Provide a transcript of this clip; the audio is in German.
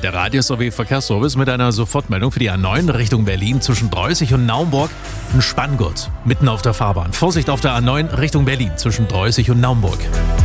Der Radius-OW-Verkehrsservice mit einer Sofortmeldung für die A9 Richtung Berlin zwischen Dreußig und Naumburg. Ein Spanngurt mitten auf der Fahrbahn. Vorsicht auf der A9 Richtung Berlin zwischen Dreußig und Naumburg.